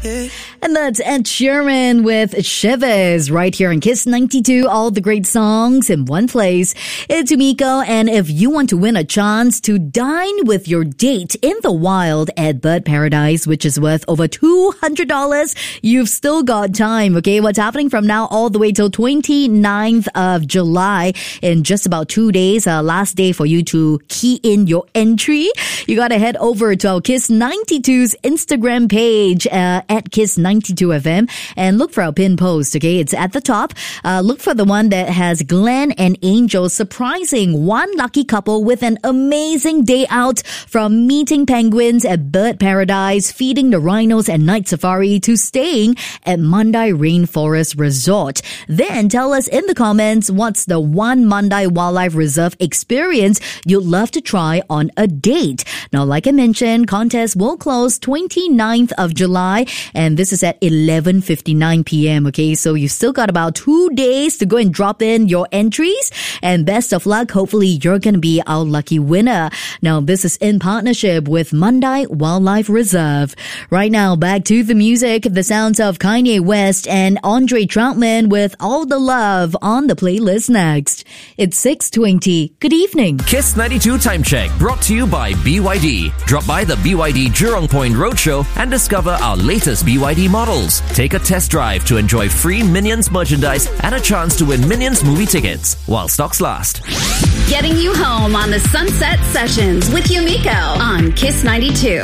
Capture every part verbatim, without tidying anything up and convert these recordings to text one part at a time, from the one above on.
And that's Ed Sheeran with Shivers right here in Kiss ninety-two. All the great songs in one place. It's Umiko, and if you want to win a chance to dine with your date in the wild at Bird Paradise, which is worth over two hundred dollars, you've still got time, okay? What's happening from now all the way till twenty-ninth of July in just about two days, uh, last day for you to key in your entry. You gotta head over to our Kiss ninety-two's Instagram page, uh, at Kiss ninety-two F M, and look for our pin post, okay? It's at the top. Uh, look for the one that has Glenn and Angel surprising one lucky couple with an amazing day out, from meeting penguins at Bird Paradise, feeding the rhinos at Night Safari, to staying at Mandai Rainforest Resort. Then tell us in the comments what's the one Mandai Wildlife Reserve experience you'd love to try on a date. Now, like I mentioned, contest will close twenty-ninth of July, and this is at eleven fifty-nine p.m. Okay, so you still got about two days to go and drop in your entries, and best of luck. Hopefully you're going to be our lucky winner. Now, this is in partnership with Mandai Wildlife Reserve. Right now, back to the music, the sounds of Kanye West and Andre Troutman with All the Love on the playlist next. It's six twenty. Good evening. Kiss ninety-two Time Check, brought to you by B Y D. Drop by the B Y D Jurong Point Roadshow and discover our latest B Y D models. Take a test drive to enjoy free Minions merchandise and a chance to win Minions movie tickets while stocks last. Getting you home on the Sunset Sessions with Umiko on Kiss ninety-two.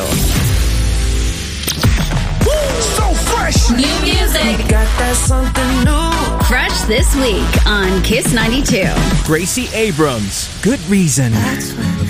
So fresh! New music. Got that something new. Fresh this week on Kiss ninety-two. Gracie Abrams, Good Reason. That's when